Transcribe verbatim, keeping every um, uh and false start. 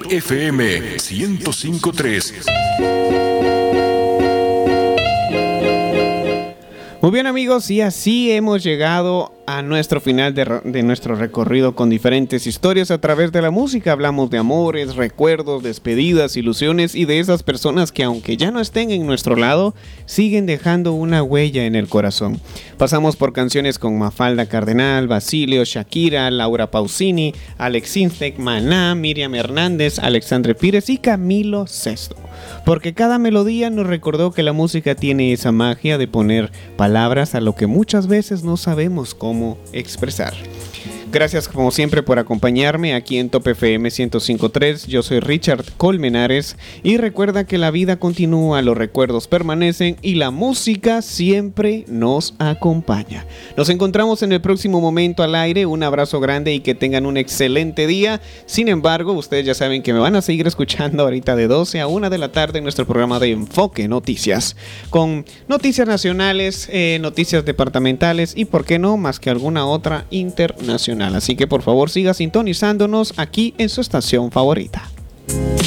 F M ciento cinco punto tres. Muy bien, amigos, y así hemos llegado a nuestro final de, de nuestro recorrido con diferentes historias a través de la música. Hablamos de amores, recuerdos, despedidas, ilusiones y de esas personas que, aunque ya no estén en nuestro lado, siguen dejando una huella en el corazón. Pasamos por canciones con Mafalda Cardenal, Basilio, Shakira, Laura Pausini, Alex Sintek, Maná, Miriam Hernández, Alexandre Pires y Camilo Sesto. Porque cada melodía nos recordó que la música tiene esa magia de poner palabras a lo que muchas veces no sabemos cómo expresar. Gracias como siempre por acompañarme aquí en Top F M ciento cinco punto tres. Yo soy Richard Colmenares y recuerda que la vida continúa, los recuerdos permanecen y la música siempre nos acompaña. Nos encontramos en el próximo momento al aire. Un abrazo grande y que tengan un excelente día. Sin embargo, ustedes ya saben que me van a seguir escuchando ahorita de doce a una de la tarde en nuestro programa de Enfoque Noticias, con noticias nacionales, eh, noticias departamentales y por qué no, más que alguna otra internacional. Así que por favor siga sintonizándonos aquí en su estación favorita.